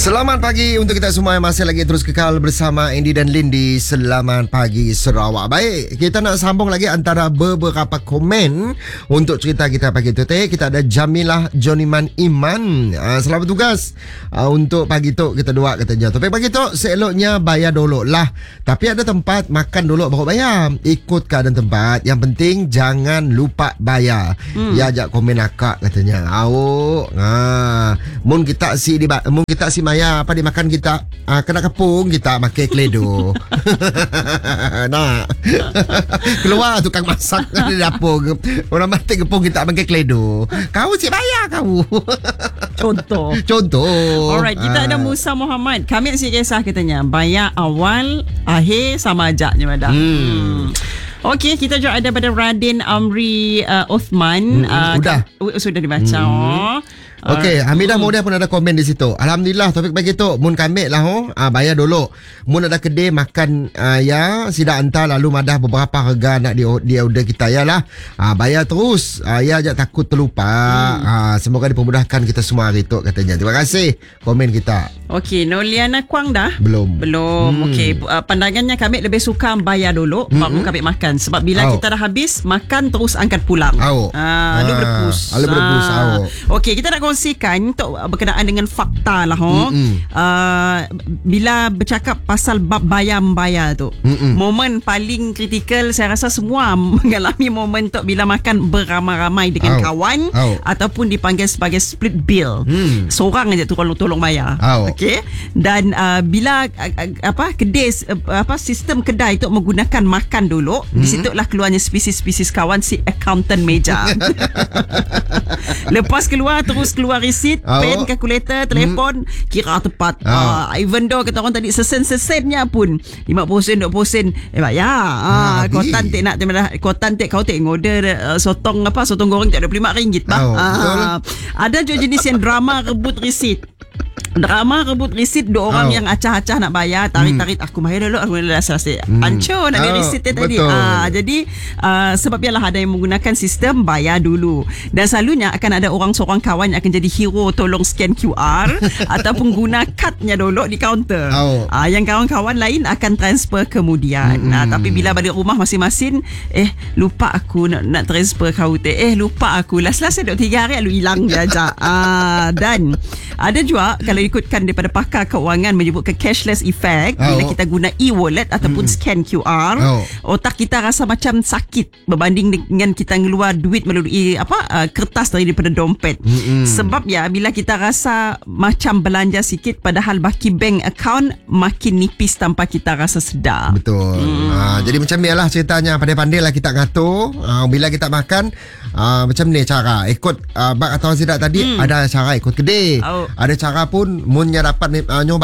Selamat pagi untuk kita semua yang masih lagi terus kekal bersama Andy dan Lindy. Selamat pagi Sarawak. Baik, kita nak sambung lagi antara beberapa komen untuk cerita kita pagi tu. Kita ada Jamilah Joniman Iman. Selamat tugas untuk pagi tu kita doa katanya. Tapi pagi tu seeloknya bayar dulu lah. Tapi ada tempat makan dulu baru bayar. Ikut keadaan tempat. Yang penting jangan lupa bayar. Ya ajak komen akak katanya. Mun kita si maya apa dimakan kita kena kepung kita makan kledo. Nah. Keluar tukang masak dari dapur. Orang mati kepung kita makan kledo. Kau si bayar kau. Contoh. Alright, kita ada Musa Muhammad. Kami si kisah katanya bayar awal, akhir sama aja je ada. Okey, kita juga ada pada Radin Amri Uthman. Sudah dibaca. Okey, Hamidah Muda pun ada komen di situ. Alhamdulillah, topik bagi tu mun kami lah bayar dulu. Mun ada kedai makan ya sida hantar lalu madah beberapa harga nak dia order kita ya lah. Bayar terus. Ya ajak takut terlupa. Semoga dipermudahkan kita semua hari tu katanya. Terima kasih komen kita. Okey, Noliana Kuang dah? Belum. Okey, pandangannya kami lebih suka bayar dulu baru kami makan. Sebab bila kita dah habis makan terus angkat pulang. Lalu berpus. Okey, kita nak kongsikan untuk berkenaan dengan fakta lah bila bercakap pasal bab bayar-membayar tu, momen paling kritikal saya rasa semua mengalami momen tu bila makan beramai-ramai dengan kawan ataupun dipanggil sebagai split bill. Seorang aja tu tolong bayar. Okey, dan bila kedai sistem kedai tu menggunakan makan dulu, di situlah keluarnya spesies kawan si accountant meja. Lepas keluar terus keluar resit, pen, kalkulator, telefon, kira tepat. Even though kata orang tadi sesen-sesennya pun 50 sen, 20 sen bayar. Kotan tak nak kotan tak kau tak order sotong goreng tak RM25 ada juga jenis yang drama rebut resit. Dua orang yang acah-acah nak bayar, tarik aku bayar dulu, aku dah selesai. Ancur nak resit tadi. Jadi sebab ialah ada yang menggunakan sistem bayar dulu, dan selalunya akan ada seorang kawan yang akan jadi hero tolong scan QR ataupun guna cardnya dulu di kaunter. Yang kawan-kawan lain akan transfer kemudian. Tapi bila balik rumah masing-masing, lupa aku nak transfer kau lupa aku last-last duk 3 hari lalu hilang dia aja. Dan ada juga kalau ikutkan daripada pakar keuangan menyebutkan cashless effect, bila kita guna e-wallet ataupun scan QR, otak kita rasa macam sakit berbanding dengan kita ngeluar duit melalui kertas daripada dompet. Sebab bila kita rasa macam belanja sikit padahal baki bank account makin nipis tanpa kita rasa sedar. Betul. Jadi macam ni lah ceritanya, pandai-pandailah kita ngatur bila kita makan. Macam ni cara ikut bak atau sidak tadi. Ada cara ikut kedai, ada cara pun munnya dapat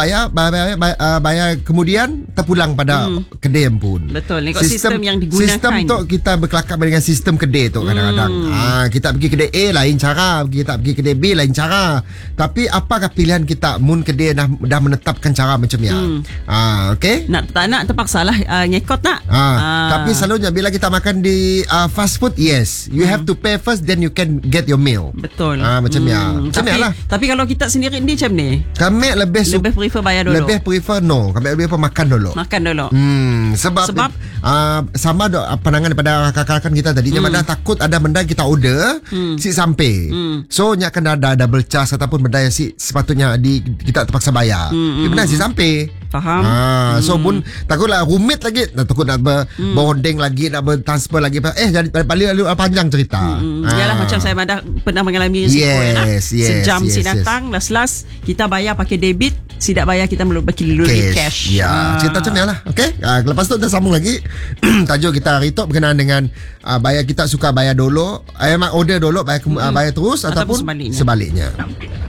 bayar kemudian terpulang pada kedai pun. Betul, ikut sistem yang digunakan. Sistem tu kita berkelakar dengan sistem kedai tu kadang-kadang. Kita pergi kedai A lain cara, kita pergi kedai B lain cara. Tapi apakah pilihan kita mun kedai dah menetapkan cara macam ni? Okey. Tak nak terpaksa lah ngikut nak. Tapi selalunya bila kita makan di fast food, yes, you have to pay first then you can get your meal. Betul. Macam ni lah. Tapi kalau kita sendiri ni macam ni, kami lebih prefer bayar dulu. Lebih prefer kami lebih prefer makan dulu. Sebab sama pandangan daripada rakan-rakan kita tadi. Mana takut ada benda kita order si sampai. So nya akan ada double charge ataupun benda yang sepatutnya kita terpaksa bayar. Benda si sampai. Faham. So pun takutlah rumit lagi, takut nak berhondeng lagi, nak bertransfer lagi. Jadi lalu panjang cerita. Yalah, macam saya pernah mengalami sejam si datang, last kita bayar pakai debit, tidak bayar kita melalui cash. Cerita macam ni lah. Okay, lepas tu kita sambung lagi. Tajuk kita hari tu berkenaan dengan bayar, kita suka bayar dulu, order dulu bayar terus ataupun sebaliknya.